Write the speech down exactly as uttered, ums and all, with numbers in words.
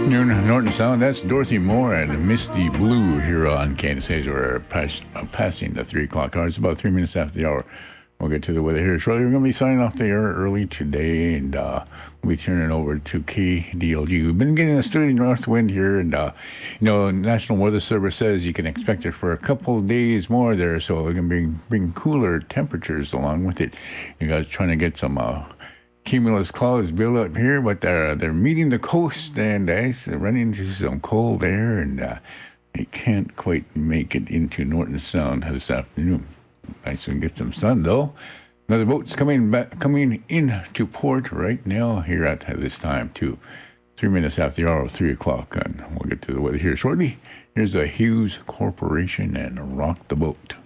afternoon, Norton Sound. That's Dorothy Moore and Misty Blue here on Kansas City. We're pass, uh, passing the three o'clock hour. It's about three minutes after the hour. We'll get to the weather here shortly. We're going to be signing off the air early today, and uh, we'll be turning over to K D L G. We've been getting a steady north wind here, and uh, you know, National Weather Service says you can expect it for a couple of days more there, so we're going to bring, bring cooler temperatures along with it. You guys trying to get some uh, cumulus clouds built up here, but they're, they're meeting the coast, and uh, they're running into some cold air, and uh, they can't quite make it into Norton Sound this afternoon. Nice and get some sun, though. Another boat's coming back, coming into port right now here at this time, too. Three minutes after the hour of three o'clock, and we'll get to the weather here shortly. Here's a Hughes Corporation and Rock the Boat.